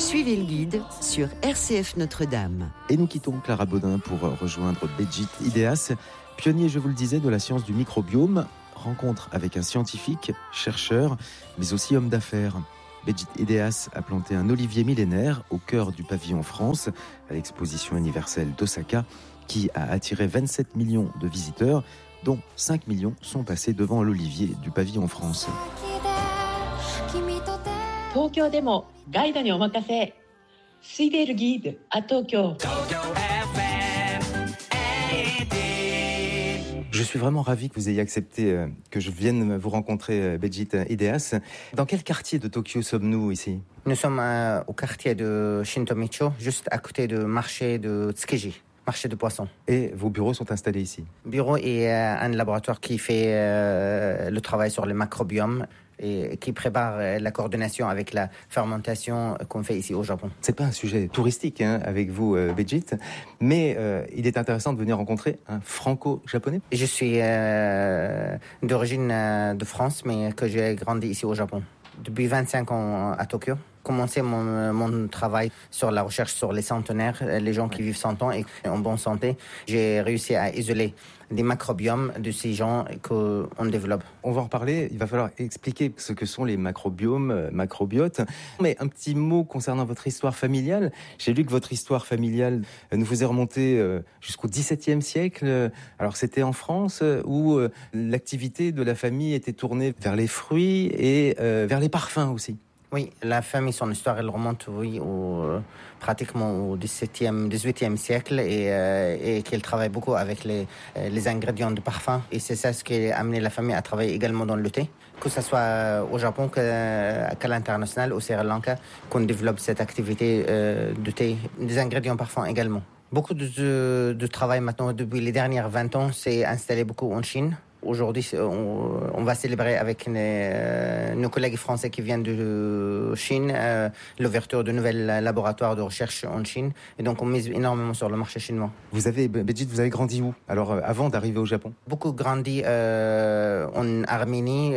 Suivez le guide sur RCF Notre-Dame. Et nous quittons Clara Baudin pour rejoindre Béjit Ideas, pionnier, je vous le disais, de la science du microbiome. Rencontre avec un scientifique, chercheur, mais aussi homme d'affaires. Béjit Ideas a planté un olivier millénaire au cœur du pavillon France, à l'exposition universelle d'Osaka, qui a attiré 27 millions de visiteurs, dont 5 millions sont passés devant l'olivier du pavillon France. 東京でもガイドにお任せ。水ベルギードà Tokyo. Je suis vraiment ravi que vous ayez accepté que je vienne vous rencontrer, Béjit Ideas. Dans quel quartier de Tokyo sommes-nous ici ? Nous sommes au quartier de Shintomicho, juste à côté du marché de Tsukiji, marché de poissons. Et vos bureaux sont installés ici ? Bureau et un laboratoire qui fait le travail sur le microbiome et qui prépare la coordination avec la fermentation qu'on fait ici au Japon. C'est pas un sujet touristique avec vous, Béjit, mais il est intéressant de venir rencontrer un franco-japonais. Je suis d'origine de France, mais que j'ai grandi ici au Japon. Depuis 25 ans à Tokyo. Commencé mon travail sur la recherche sur les centenaires, les gens qui vivent 100 ans et en bonne santé. J'ai réussi à isoler des microbiomes de ces gens qu'on développe. On va en reparler, il va falloir expliquer ce que sont les macrobiomes, macrobiotes. Mais un petit mot concernant votre histoire familiale. J'ai lu que votre histoire familiale nous faisait remonter jusqu'au XVIIe siècle. Alors c'était en France où l'activité de la famille était tournée vers les fruits et vers les parfums aussi. Oui, la famille, son histoire, elle remonte pratiquement au XVIIIe siècle et qu'elle travaille beaucoup avec les ingrédients de parfum. Et c'est ça ce qui a amené la famille à travailler également dans le thé. Que ce soit au Japon qu'à l'international, au Sri Lanka, qu'on développe cette activité de thé, des ingrédients parfums également. Beaucoup de travail maintenant, depuis les dernières 20 ans, s'est installé beaucoup en Chine. Aujourd'hui, on va célébrer avec nos collègues français qui viennent de Chine l'ouverture de nouveaux laboratoires de recherche en Chine. Et donc, on mise énormément sur le marché chinois. Béjit, vous avez grandi où ? Alors, avant d'arriver au Japon ? Beaucoup grandi en Arménie,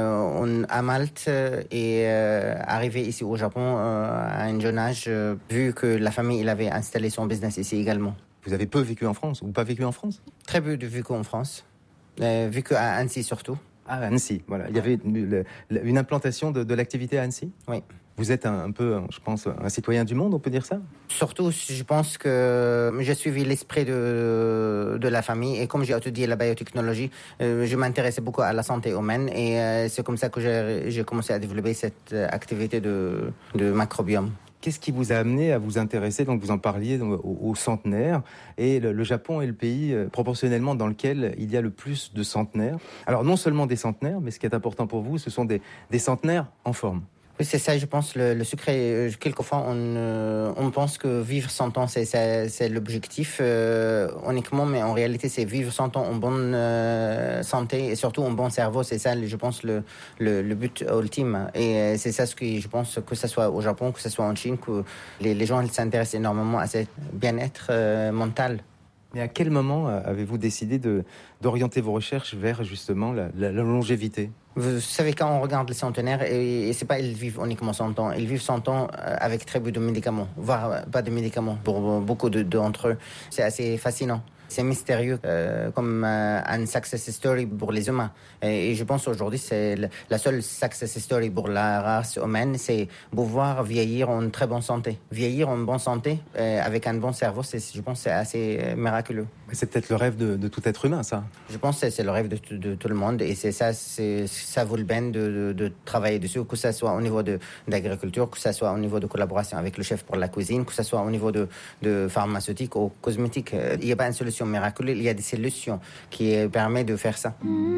à Malte et arrivé ici au Japon à un jeune âge, vu que la famille il avait installé son business ici également. Vous avez peu vécu en France ou pas vécu en France ? Très peu de vécu en France. Vécu à Annecy surtout. Ah, Annecy, voilà. Il y avait une implantation de l'activité à Annecy ? Oui. Vous êtes un peu, je pense, un citoyen du monde, on peut dire ça ? Surtout, je pense que j'ai suivi l'esprit de la famille et comme j'ai étudié la biotechnologie, je m'intéressais beaucoup à la santé humaine et c'est comme ça que j'ai commencé à développer cette activité de microbiome. Qu'est-ce qui vous a amené à vous intéresser, donc vous en parliez, aux centenaires, et le Japon est le pays proportionnellement dans lequel il y a le plus de centenaires. Alors non seulement des centenaires, mais ce qui est important pour vous, ce sont des centenaires en forme. Oui, c'est ça, je pense, le secret. Quelquefois, on pense que vivre 100 ans, c'est l'objectif uniquement, mais en réalité, c'est vivre 100 ans en bonne santé et surtout en bon cerveau. C'est ça, je pense, le but ultime. Et c'est ça ce que je pense, que ce soit au Japon, que ce soit en Chine, que les gens ils s'intéressent énormément à ce bien-être mental. Mais à quel moment avez-vous décidé d'orienter vos recherches vers justement la longévité ? Vous savez, quand on regarde les centenaires, et c'est pas ils vivent uniquement 100 ans, ils vivent 100 ans avec très peu de médicaments, voire pas de médicaments pour beaucoup d'entre eux. C'est assez fascinant. C'est mystérieux, comme un success story pour les humains. Et je pense aujourd'hui, c'est la seule success story pour la race humaine, c'est pouvoir vieillir en très bonne santé. Vieillir en bonne santé, avec un bon cerveau, je pense que c'est assez miraculeux. C'est peut-être le rêve de tout être humain, ça. Je pense que c'est le rêve de tout le monde. Et ça vaut le peine de travailler dessus, que ce soit au niveau d'agriculture, que ce soit au niveau de collaboration avec le chef pour la cuisine, que ce soit au niveau de pharmaceutique ou cosmétique. Il n'y a pas une solution miraculeuse, il y a des solutions qui permettent de faire ça.